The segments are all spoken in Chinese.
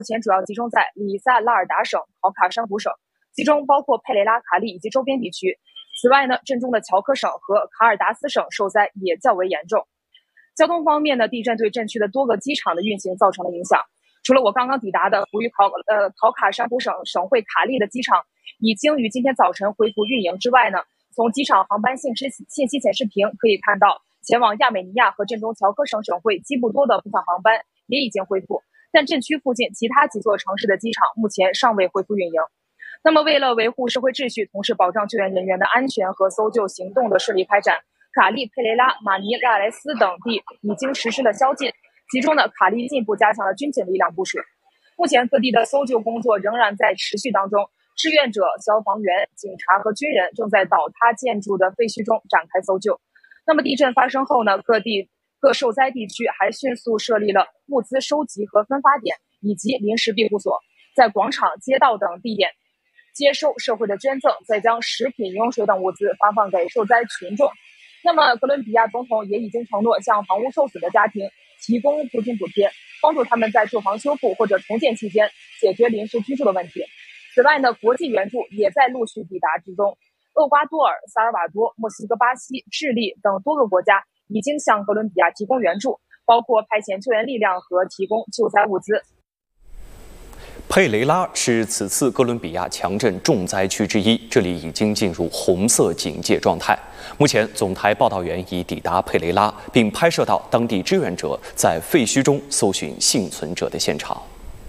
前主要集中在里萨拉尔达省、考卡山湖省，其中包括佩雷拉、卡利以及周边地区。此外呢，震中的乔科省和卡尔达斯省受灾也较为严重。交通方面呢，地震对震区的多个机场的运行造成了影响。除了我刚刚抵达的位于考卡山湖省省会卡利的机场已经于今天早晨恢复运营之外呢，从机场航班信息显示屏可以看到，前往亚美尼亚和震中乔科省省会基布多的部分航班也已经恢复，但震区附近其他几座城市的机场目前尚未恢复运营。那么为了维护社会秩序，同时保障救援人员的安全和搜救行动的顺利开展，卡利、佩雷拉、马尼拉莱斯等地已经实施了宵禁，其中呢，卡利进一步加强了军警力量部署。目前各地的搜救工作仍然在持续当中，志愿者、消防员、警察和军人正在倒塌建筑的废墟中展开搜救。那么地震发生后呢，各受灾地区还迅速设立了物资收集和分发点以及临时庇护所，在广场、街道等地点接收社会的捐赠，再将食品、饮用水等物资发放给受灾群众。那么哥伦比亚总统也已经承诺向房屋受损的家庭提供租金补贴，帮助他们在住房修复或者重建期间解决临时居住的问题。此外呢，国际援助也在陆续抵达之中。厄瓜多尔、萨尔瓦多、墨西哥、巴西、智利等多个国家已经向哥伦比亚提供援助，包括派遣救援力量和提供救灾物资。 佩雷拉是此次哥伦比亚强震重灾区之一，这里已经进入红色警戒状态。目前，总台报道员已抵达佩雷拉，并拍摄到当地志愿者在废墟中搜寻幸存者的现场。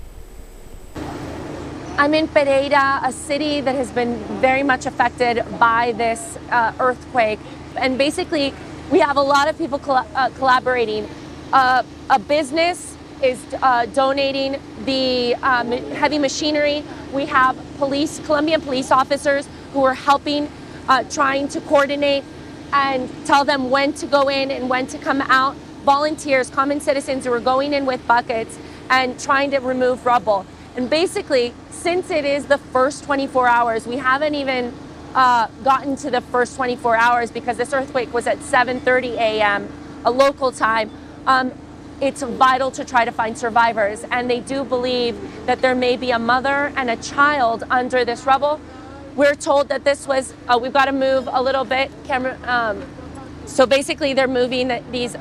I'm in Pereira, a city that has been very much affected by this earthquake. And basically, we have a lot of people collaborating. A business is donating the heavy machinery. We have Colombian police officers who are helping, trying to coordinate and tell them when to go in and when to come out. Volunteers, common citizens who are going in with buckets and trying to remove rubble. And basically, since it is the first 24 hours, we haven't even gotten to the first 24 hours because this earthquake was at 7:30 a.m. a local time. It's vital to try to find survivors, and they do believe that there may be a mother and a child under this rubble. We're told that this was, we've got to move a little bit, camera. So basically, they're moving these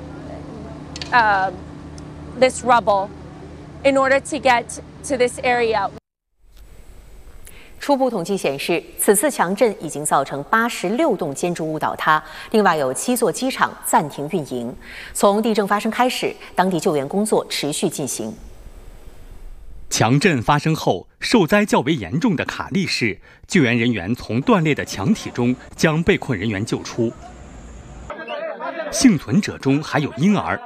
this rubble in order to get to this area. 初步统计显示，此次强震已经造成86栋建筑物倒塌，另外有7座机场暂停运营。从地震发生开始，当地救援工作持续进行。 强震发生后，受灾较为严重的卡利市，救援人员从断裂的墙体中将被困人员救出，幸存者中还有婴儿。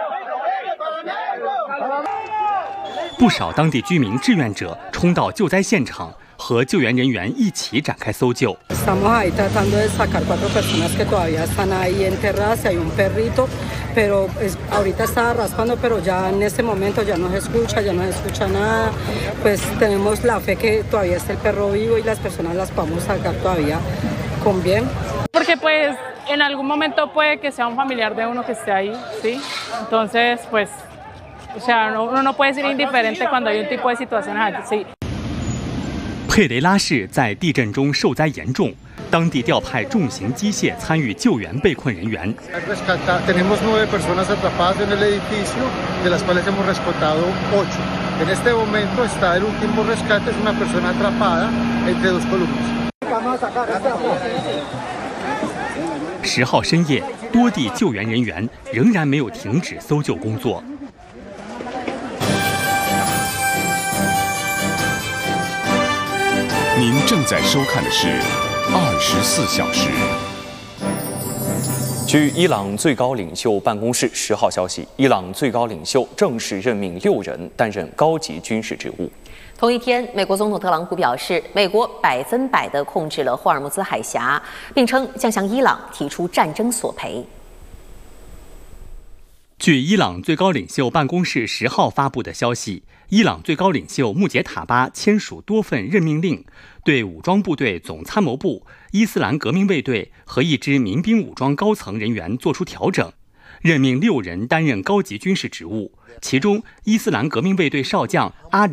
不少当地居民志愿者冲到救灾现场，和救援人员一起展开搜救。 Estamos ahí tratando de sacar 4 personas que todavía están ahí enterradas. Hay un perrito, pero ahorita está raspando, pero ya en este momento ya no se escucha nada. Pues tenemos la fe que todavía está el perro vivo y las personas las podamos sacar todavía con bien. Porque pues en algún momento puede que sea un familiar de uno que esté ahí, ¿sí? Entonces pues, o sea, uno no puede ser indiferente cuando hay un tipo de situaciones así. 佩雷拉市在地震中受灾严重，当地调派重型机械参与救援被困人员。 Tenemos 9 personas atrapadas en el edificio, de las cuales hemos rescatado 8. En este momento está el último rescate, es una persona atrapada entre 2 columnas. 10号深夜，多地救援人员仍然没有停止搜救工作。 您正在收看的是24小时。 据伊朗最高领袖办公室10号消息，伊朗最高领袖正式任命6人担任高级军事职务。 同一天，美国总统特朗普表示，美国100%地控制了霍尔木兹海峡，并称将向伊朗提出战争索赔。 据伊朗最高领袖办公室10号发布的消息，伊朗最高领袖穆杰塔巴签署多份任命令，对武装部队总参谋部、伊斯兰革命卫队和一支民兵武装高层人员作出调整。 任命6人担任高级军事职务，其中伊斯兰革命卫队少将阿里